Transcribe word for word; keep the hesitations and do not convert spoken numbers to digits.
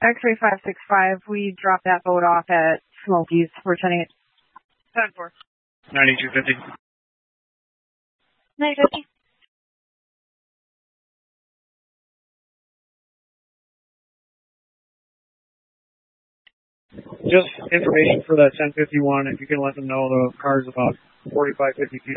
X-ray five six five, we dropped that boat off at Smokies. We're sending it. ten four. ninety-two fifty. ninety-two fifty. Just information for that ten fifty-one, if you can let them know the car's about forty-five, fifty feet